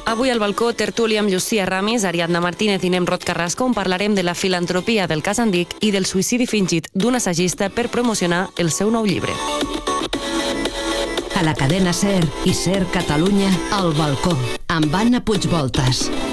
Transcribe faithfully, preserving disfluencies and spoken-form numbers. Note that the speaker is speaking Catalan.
Avui al balcó, tertúlia amb Llucia Ramis, Ariadna Martínez i Nemrod Carrasco, on parlarem de la filantropia del cas Andic i del suïcidi fingit d'un assagista per promocionar el seu nou llibre. A la cadena SER i SER Catalunya, al balcó, amb Anna Puigvoltas.